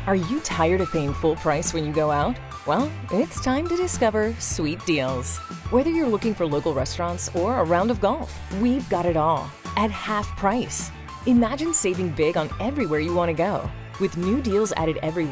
Are you tired of paying full price when you go out? Well, it's time to discover sweet deals. Whether you're looking for local restaurants or a round of golf, we've got it all at half price. Imagine saving big on everywhere you want to go. With new deals added every